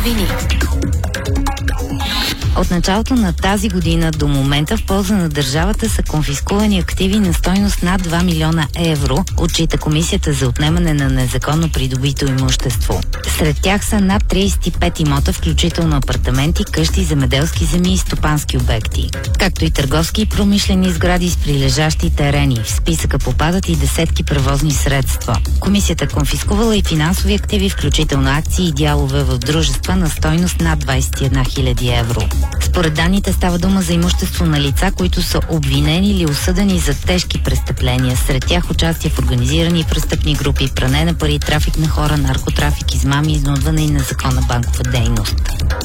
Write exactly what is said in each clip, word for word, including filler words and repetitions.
Новини. От началото на тази година до момента в полза на държавата са конфискувани активи на стойност над два милиона евро, отчита Комисията за отнемане на незаконно придобито имущество. Сред тях са над тридесет и пет имота, включително апартаменти, къщи, земеделски земи и стопански обекти, както и търговски и промишлени сгради с прилежащи терени. В списъка попадат и десетки превозни средства. Комисията конфискувала и финансови активи, включително акции и дялове в дружества на стойност над двадесет и една хиляди евро. Според данните става дума за имущество на лица, които са обвинени или осъдени за тежки престъпления. Сред тях участие в организирани престъпни групи, пране на пари, трафик на хора, наркотрафик, измами, изнудване и незаконна банкова дейност.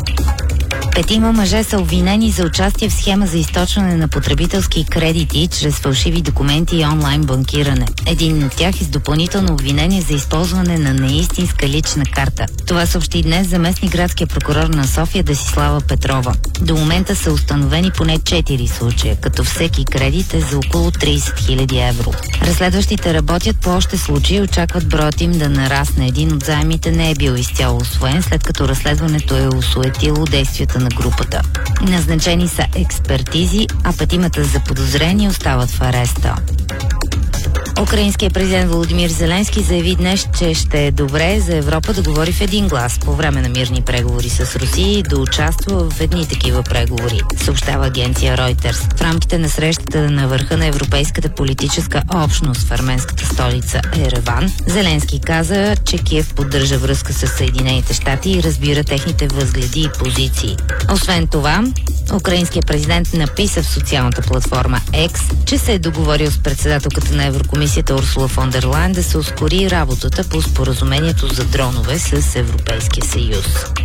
Петима мъже са обвинени за участие в схема за източване на потребителски кредити чрез фалшиви документи и онлайн банкиране. Един от тях е с допълнително обвинение за използване на неистинска лична карта. Това съобщи днес заместник градския прокурор на София Десислава Петрова. До момента са установени поне четири случая, като всеки кредит е за около тридесет хиляди евро. Разследващите работят по още случаи и очакват броят им да нарасне. Един от заемите не е бил изцяло усвоен, след като разследването е осуетило действията на групата. Назначени са експертизи, а петимата заподозрени остават в ареста. Украинският президент Володимир Зеленски заяви днес, че ще е добре за Европа да говори в един глас по време на мирни преговори с Русия и да участва в едни такива преговори, съобщава агенция Reuters. В рамките на срещата на върха на Европейската политическа общност в арменската столица Ереван, Зеленски каза, че Киев поддържа връзка с Съединените щати и разбира техните възгледи и позиции. Освен това, украинският президент написа в социалната платформа X, че се е договорил с председателката на Еврокомисията Урсула фон дер Лайен да се ускори работата по споразумението за дронове с Европейския съюз.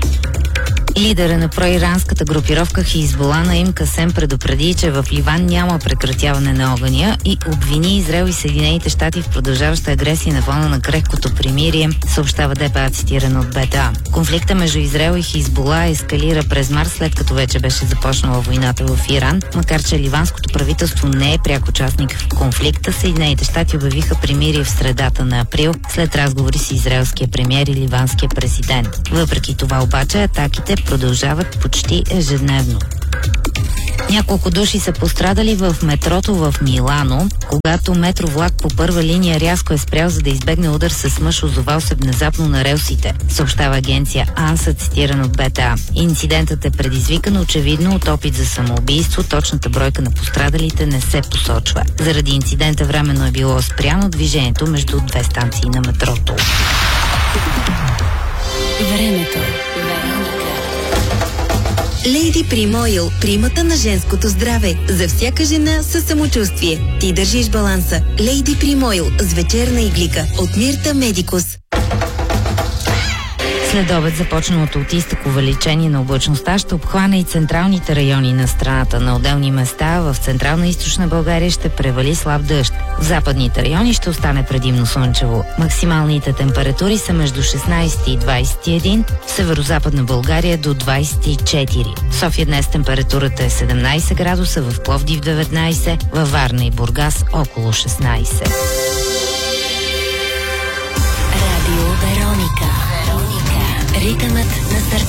Лидера на проиранската групировка Хизбула Наим Касем предупреди, че в Ливан няма прекратяване на огъня и обвини Израел и Съединените щати в продължаваща агресия на фона на крехкото примирие, съобщава ДПА, цитирано от БТА. Конфликта между Израел и Хизбула ескалира през март, след като вече беше започнала войната в Иран. Макар че ливанското правителство не е пряк участник в конфликта, Съединените щати обявиха примирие в средата на април след разговори с израелския премиер и ливанския президент. Въпреки това обаче атаките продължават почти ежедневно. Няколко души са пострадали в метрото в Милано, когато метровлак по първа линия рязко е спрял, за да избегне удар с мъж, озовал се внезапно на релсите, съобщава агенция АНСА, цитиран от БТА. Инцидентът е предизвикан очевидно от опит за самоубийство. Точната бройка на пострадалите не се посочва. Заради инцидента временно е било спряно движението между две станции на метрото. Времето. Лейди Прим Ойл, примата на женското здраве. За всяка жена със самочувствие. Ти държиш баланса. Лейди Прим Ойл с вечерна иглика от Мирта Медикус. След обед започналото от изток увеличение на облачността ще обхване и централните райони на страната. На отделни места в централна и източна България ще превали слаб дъжд. В западните райони ще остане предимно слънчево. Максималните температури са между шестнадесет и двадесет и един, в северо-западна България до двадесет и четири. В София днес температурата е седемнадесет градуса, в Пловдив деветнадесет, във Варна и Бургас около шестнадесет. Радио Вероника. Ритъмът на сърцето.